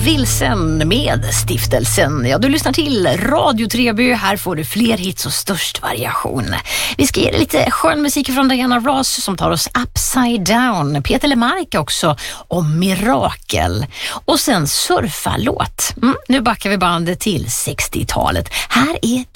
Vilsen med Stiftelsen. Ja, du lyssnar till Radio Treby. Här får du fler hits och störst variation. Vi ska ge dig lite skön musik från Diana Ross som tar oss Upside Down. Peter Lemark också om Mirakel. Och sen surfa-låt. Nu backar vi bandet till 60-talet. Här är